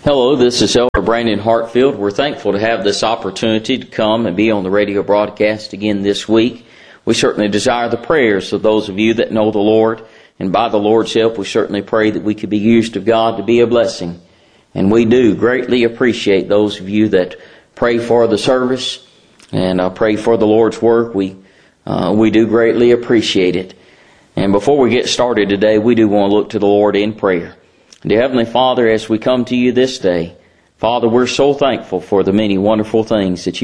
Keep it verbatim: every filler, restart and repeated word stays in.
Hello, this is Elder Brandon Hartfield. We're thankful to have this opportunity to come and be on the radio broadcast again this week. We certainly desire the prayers of those of you that know the Lord, and by the Lord's help, we certainly pray that we could be used of God to be a blessing. And we do greatly appreciate those of you that pray for the service and uh, pray for the Lord's work. We uh, we do greatly appreciate it. And before we get started today, we do want to look to the Lord in prayer. Dear Heavenly Father, as we come to you this day, Father, we're so thankful for the many wonderful things that you